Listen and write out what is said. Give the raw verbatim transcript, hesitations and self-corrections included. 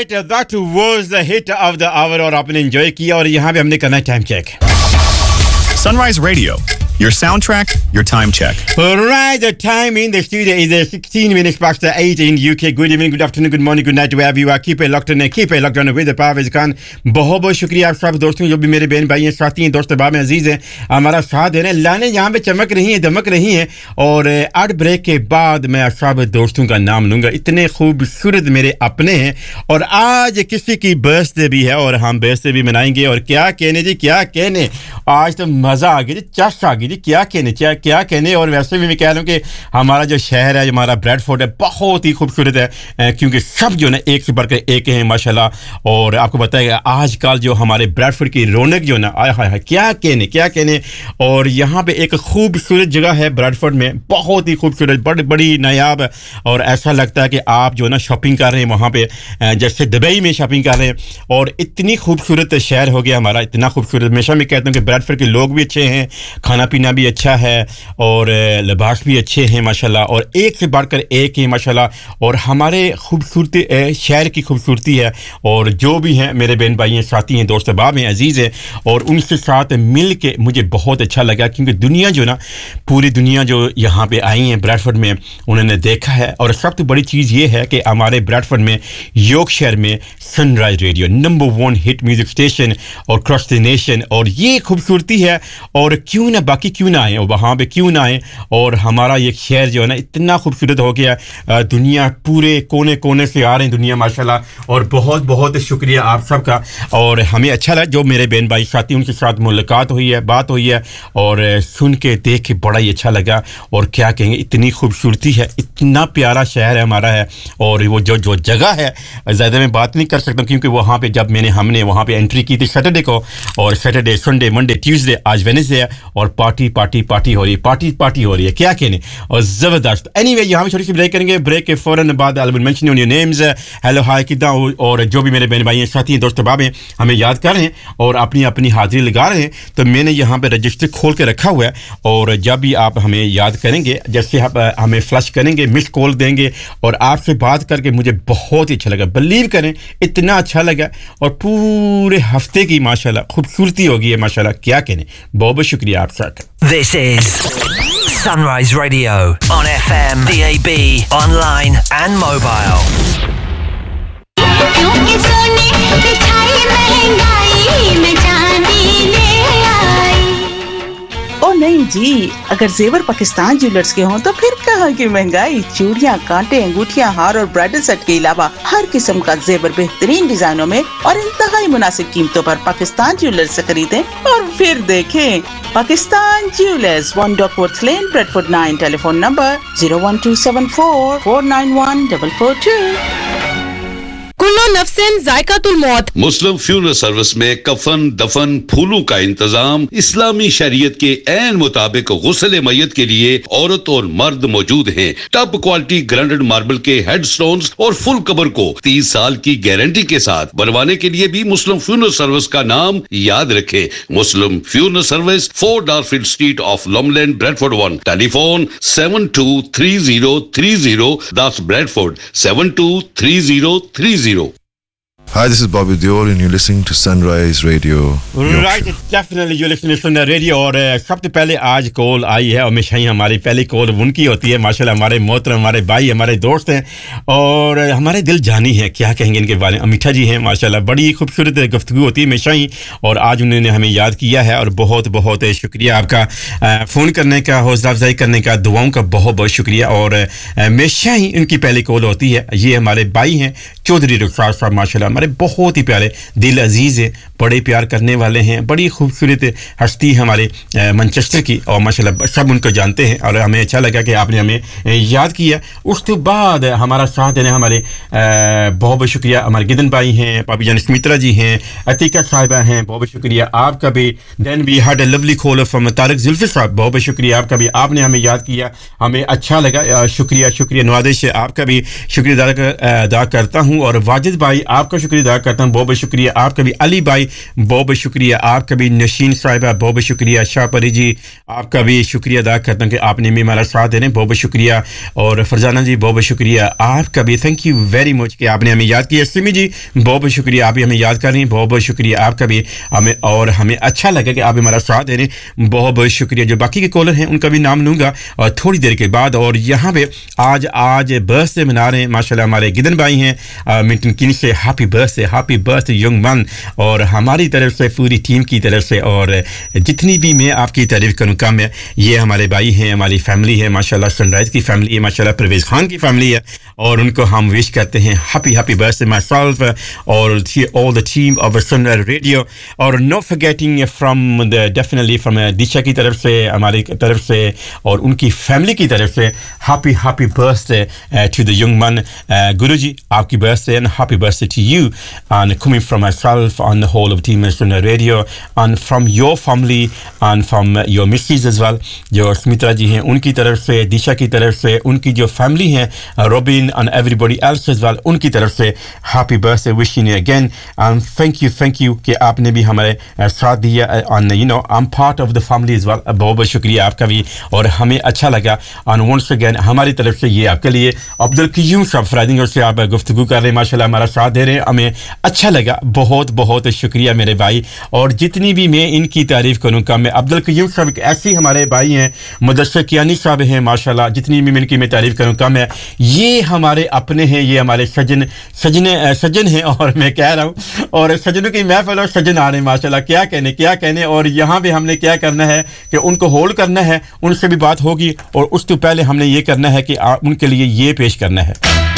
right, that was the hit of the hour और आपने enjoy किया और यहाँ पे हमने करना है time check. Sunrise Radio, your soundtrack, your time check. Right, the time in the studio is sixteen minutes past eight in U K. Good evening, good afternoon, good morning, good night to wherever you are. Keep it locked on, keep it locked on with the Parvez Khan. बहुत बहुत शुक्रिया आप सब दोस्तों जो भी मेरे बहन भाई हैं, साथी हैं, दोस्त अहबाब अजीज हैं, हमारा साथ दे रहे हैं. लाने यहाँ पे चमक रही हैं, दमक रही हैं और आठ ब्रेक के बाद मैं आप सब दोस्तों का नाम लूँगा. इतने खूबसूरत मेरे अपने हैं और आज किसी की बर्थडे भी है और हम बर्थडे भी मनाएंगे. और क्या कहने जी, क्या कहने, आज तो मज़ा आ गया जी, चश आ गई जी, क्या कहने क्या क्या कहने. और वैसे भी मैं कह रहा हूँ कि हमारा जो शहर है, हमारा ब्रैडफोर्ड है, बहुत ही खूबसूरत है क्योंकि सब जो ना एक से बढ़कर एक हैं माशाल्लाह. और आपको बताएगा आजकल जो हमारे ब्रैडफोर्ड की रौनक जो ना आया है, क्या कहने क्या कहने. और यहाँ पे एक खूबसूरत जगह है ब्रैडफोर्ड में, बहुत ही खूबसूरत, बड़ी बड़ी नायाब. और ऐसा लगता है कि आप जो ना शॉपिंग कर रहे हैं वहाँ पे, जैसे दुबई में शॉपिंग कर रहे हैं. और इतनी खूबसूरत शहर हो गया हमारा, इतना खूबसूरत. हमेशा मैं कहता हूँ कि ब्रैडफोर्ड के लोग भी अच्छे हैं, खाना पीना भी अच्छा है और लिबास भी अच्छे हैं माशाल्लाह. और एक से बढ़कर एक है माशाल्लाह. और हमारे खूबसूरती शहर की खूबसूरती है. और जो भी हैं मेरे बहन भाई हैं, साथी हैं, दोस्त अहबाब हैं, अजीज़ हैं, और उनके साथ मिल के मुझे बहुत अच्छा लगा क्योंकि दुनिया जो ना, पूरी दुनिया जो यहाँ पे आई हैं ब्रैडफोर्ड में, उन्होंने देखा है. और सबसे बड़ी चीज़ ये है कि हमारे ब्रैडफोर्ड में, यॉर्कशायर में sunrise radio number one hit music station और क्रॉस द नेशन. और ये खूबसूरती है. और क्यों ना बाकी क्यों ना आए और वहाँ पे क्यों ना आए. और हमारा ये शहर जो है ना इतना खूबसूरत हो गया, दुनिया पूरे कोने कोने से आ रहे हैं दुनिया माशाल्लाह. और बहुत बहुत शुक्रिया आप सबका. और हमें अच्छा लगा जो मेरे बहन भाई साथी उनके साथ मुलाकात हुई है, बात हुई है और सुन के देख के बड़ा ही अच्छा लगा. और क्या कहेंगे, इतनी खूबसूरती है, इतना प्यारा शहर है हमारा है. और वो जो जो जगह है ज़्यादा मैं बात नहीं कर सकता क्योंकि वहाँ पे जब मैंने हमने वहाँ पे एंट्री की थी सैटरडे को, और सैटरडे संडे मंडे ट्यूसडे आज वेडनेसडे है और पार्टी पार्टी पार्टी हो रही है, पार्टी पार्टी हो रही है, क्या कहने. और ज़बरदस्त. एनीवे यहाँ पे छोटी सी ब्रेक करेंगे. ब्रेक के फ़ौरन बाद I will mention your names. Hello hi किदा. और जो भी मेरे बहन भाई हैं, साथी हैं, दोस्त अहबाब हैं, हमें याद कर रहे हैं और अपनी अपनी हाजिरी लगा रहे हैं. तो मैंने यहाँ पे रजिस्टर खोल के रखा हुआ है. और जब भी आप हमें याद करेंगे, जैसे आप हमें फ्लश करेंगे, मिस कॉल देंगे और आपसे बात करके मुझे बहुत ही अच्छा लगा. बिलीव करें इतना अच्छा लगा. और पूरे हफ्ते की माशाल्लाह खूबसूरती होगी है माशाल्लाह, क्या कहने. बहुत बहुत शुक्रिया आप सबका. This is Sunrise Radio on F M, D A B, online and mobile. क्योंकि सोने बिछाई महंगाई में चांदी ले आई. ओ नहीं जी, अगर जेवर पाकिस्तान ज्वेलर्स के हों तो फिर कहाँ की महंगाई. चूड़ियाँ, कांटे, अंगूठियाँ, हार और ब्राइडल सेट के अलावा हर किस्म का जेवर बेहतरीन डिजाइनों में और इंतहाई मुनासिब कीमतों पर पाकिस्तान ज्वेलर्स से खरीदें और फिर देखें. पाकिस्तान ज्वेलर्स, वन डॉकवर्थ लेन, Bradford nine. Telephone number zero one two seven four four nine one four four two. कुल्लो नफ्सिन जायकातुल मौत. मुस्लिम फ्यूनरल सर्विस में कफन, दफन, फूलों का इंतजाम इस्लामी शरीयत के ऐन मुताबिक गुस्ल मय्यत के लिए औरत और मर्द मौजूद हैं. टॉप क्वालिटी ग्राइंडेड मार्बल के हेडस्टोन्स और फुल कवर को तीस साल की गारंटी के साथ बनवाने के लिए भी मुस्लिम फ्यूनरल सर्विस का नाम याद रखें. मुस्लिम funeral service, four डारफील्ड street of लॉमलैंड, Bradford one. Telephone seven two three zero three zero. That's Bradford seven two three zero three zero. Hi, this is Bobby Diol and you're listening to Sunrise Radio. Right, definitely you're listening to Sunrise Radio. और सबसे पहले आज call आई है, हमेशा ही हमारी पहली call उनकी होती है माशाल्लाह. हमारे मोहतरम, हमारे भाई, हमारे दोस्त हैं और हमारे दिल जानी है, क्या कहेंगे इनके बारे में. अमिता जी हैं माशाल्लाह, बड़ी खूबसूरत गुफ्तगू होती है हमेशा ही. और आज उन्होंने हमें याद किया है और बहुत बहुत शुक्रिया आपका फ़ोन करने का, हौसला अफजाई करने का, दुआओं का बहुत बहुत शुक्रिया. और हमेशा ही इनकी पहली कॉल होती है. ये हमारे भाई हैं चौधरी रुखसार साहब माशाल्लाह, हमारे बहुत ही प्यारे, दिल अजीज़ है, बड़े प्यार करने वाले हैं, बड़ी खूबसूरत हस्ती हमारे मैनचेस्टर की. और माशाल्लाह सब उनको जानते हैं और हमें अच्छा लगा कि आपने हमें याद किया. उसके बाद हमारा साथ देने हमारे बहुत बहुत शुक्रिया. हमारे गिदन भाई हैं, पापी जान स्मित्रा जी हैं, अतीका साहिबा हैं, बहुत बहुत शुक्रिया आपका भी. Then we had a lovely call from Tariq Zulfi साहब, बहुत बहुत शुक्रिया आपका भी, आपने हमें याद किया, हमें अच्छा लगा. शुक्रिया शुक्रिया. नवाजिश आपका भी शुक्रिया अदा करता हूँ. और वाजिद भाई आपका शुक्रिया अदा करता हूँ, बहुत बहुत शुक्रिया आपका भी. अली भाई बहुत बहुत शुक्रिया आपका भी, नशीन साहिबा बहुत बहुत शुक्रिया, शाहपरी जी आपका भी शुक्रिया अदा करता हूँ कि आपने भी हमारा साथ दे रहे हैं, बहुत बहुत शुक्रिया, और फरजाना जी बहुत बहुत शुक्रिया आपका भी, थैंक यू वेरी मच कि आपने हमें याद किया। सिमी जी बहुत बहुत शुक्रिया, आप भी हमें याद कर रही हैं, बहुत बहुत शुक्रिया आपका भी, हमें और हमें अच्छा लगा कि आप हमारा साथ दे रहे हैं, बहुत बहुत शुक्रिया। जो बाकी के कॉलर हैं उनका भी नाम लूँगा और थोड़ी देर के बाद। और यहाँ पे आज आज बर्थडे मना रहे हैं माशाल्लाह हमारे गिदन भाई हैं मिल्टन किन से, happy birthday happy birthday young man, और हमारी तरफ से पूरी टीम की तरफ से, और जितनी भी मैं आपकी तारीफ करूँ कम है। ये हमारे भाई हैं, हमारी फैमिली है माशाल्लाह, सनराइज की फैमिली है माशाल्लाह, परवेज़ खान की फैमिली है, और उनको हम विश करते हैं happy happy birthday my self और all the team of sunrise radio. और no forgetting from the definitely from दिशा की तरफ से, हमारी तरफ से और उनकी फैमिली की तरफ से happy happy birthday to the young man. गुरुजी आपकी birthday and happy birthday to you, and coming from my self on the whole of team sunrise radio and from your family and from your Mrs as well, जो स्मित्रा जी हैं उनकी तरफ से, दिशा की तरफ से, उनकी जो फैमिली है robin and everybody else as well, उनकी तरफ से happy birthday wishing you again and thank you thank you कि आपने भी हमारे साथ दिया on you know I am part of the family as well. बहुत बहुत शुक्रिया आपका भी, और हमें अच्छा लगा। एंड वंस अगेन हमारी तरफ से ये आपके लिए अब्दुल क़य्यूम साहब फ्राइडिंग से आप गुफ्तगू कर रहे हैं माशाल्लाह, हमारा साथ दे रहे हैं, हमें अच्छा लगा, बहुत बहुत शुक्रिया मेरे भाई। और जितनी भी मैं इनकी तारीफ करूँ कम है। अब्दुल क़य्यूम साहब ऐसे हमारे भाई हैं, मुदस्सिर कियानी साहब हैं माशाल्लाह, जितनी भी मैं इनकी मैं तारीफ करूँ कम है। ये हमारे अपने हैं, ये हमारे सजन सजने सजन हैं, और मैं कह रहा हूँ और सजनों की महफिल और सजन आ रहे हैं माशाल्लाह, क्या कहने क्या कहने। और यहाँ पे हमने क्या करना है कि उनको होल्ड करना है, उनसे भी बात होगी, और उससे पहले हमने ये करना है कि उनके लिए ये पेश करना है।